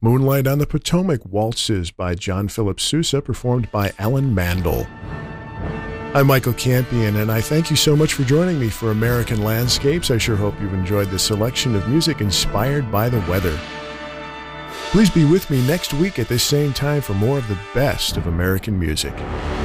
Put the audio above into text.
Moonlight on the Potomac Waltzes by John Philip Sousa, performed by Ellen Mandel. I'm Michael Campion, and I thank you so much for joining me for American Landscapes. I sure hope you've enjoyed this selection of music inspired by the weather. Please be with me next week at this same time for more of the best of American music.